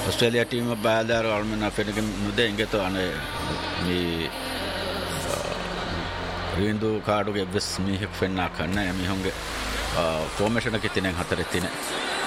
Australia team බෑදාර අල්මන ෆෙනගෙන් නුදේ ඉංගෙත අනේ මේ රින්දු කාඩුගේ වෙස් මිහෙක් ෆෙන්නා කන්න මිහුන්ගේ ෆෝමේෂන් එක තිනෙන් හතර තිනේ